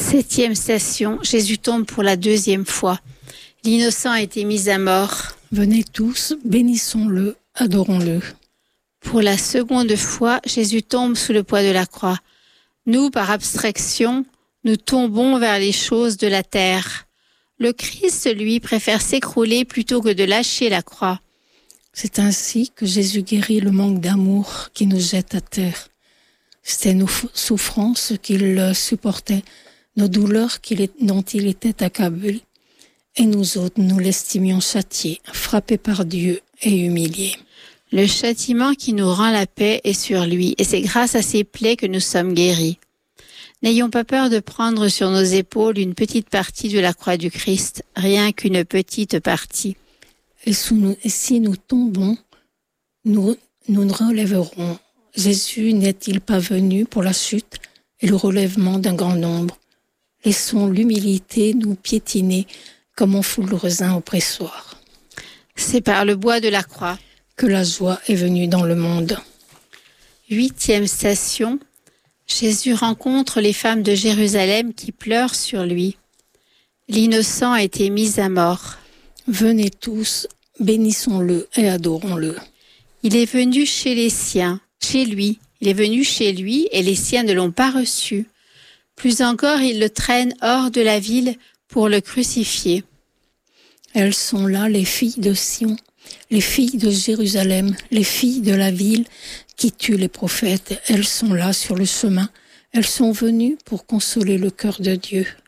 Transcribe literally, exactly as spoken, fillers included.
Septième station, Jésus tombe pour la deuxième fois. L'innocent a été mis à mort. Venez tous, bénissons-le, adorons-le. Pour la seconde fois, Jésus tombe sous le poids de la croix. Nous, par abstraction, nous tombons vers les choses de la terre. Le Christ, lui, préfère s'écrouler plutôt que de lâcher la croix. C'est ainsi que Jésus guérit le manque d'amour qui nous jette à terre. C'était nos souffrances qu'il supportait, nos douleurs qu'il, dont il était accablé. Et nous autres, nous l'estimions châtié, frappé par Dieu et humilié. Le châtiment qui nous rend la paix est sur lui, et c'est grâce à ses plaies que nous sommes guéris. N'ayons pas peur de prendre sur nos épaules une petite partie de la croix du Christ, rien qu'une petite partie. Et, sous nous, et si nous tombons, nous, nous nous relèverons. Jésus n'est-il pas venu pour la chute et le relèvement d'un grand nombre? Laissons l'humilité nous piétiner comme on fout le raisin au pressoir. C'est par le bois de la croix que la joie est venue dans le monde. Huitième station, Jésus rencontre les femmes de Jérusalem qui pleurent sur lui. L'innocent a été mis à mort. Venez tous, bénissons-le et adorons-le. Il est venu chez les siens, chez lui. Il est venu chez lui et les siens ne l'ont pas reçu. Plus encore, ils le traînent hors de la ville pour le crucifier. Elles sont là, les filles de Sion, les filles de Jérusalem, les filles de la ville qui tuent les prophètes. Elles sont là sur le chemin. Elles sont venues pour consoler le cœur de Dieu.